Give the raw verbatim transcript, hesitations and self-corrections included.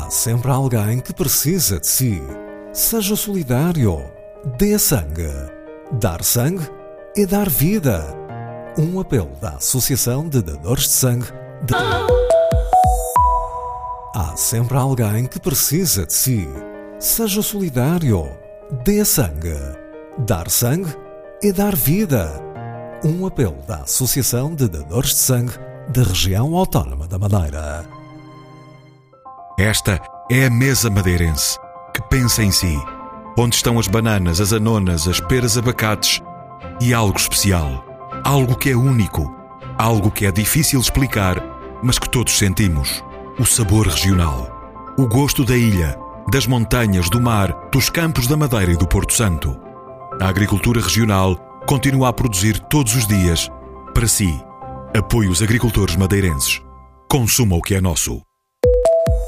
Há sempre alguém que precisa de si. Seja solidário. Dê sangue. Dar sangue é dar vida. Um apelo da Associação de Dadores de Sangue de... Há sempre alguém que precisa de si. Seja solidário. Dê sangue. Dar sangue é dar vida. Um apelo da Associação de Dadores de Sangue da Região Autónoma da Madeira. Esta é a mesa madeirense que pensa em si. Onde estão as bananas, as anonas, as peras, abacates e algo especial. Algo que é único. Algo que é difícil explicar, mas que todos sentimos. O sabor regional. O gosto da ilha, das montanhas, do mar, dos campos da Madeira e do Porto Santo. A agricultura regional continua a produzir todos os dias para si. Apoie os agricultores madeirenses. Consuma o que é nosso.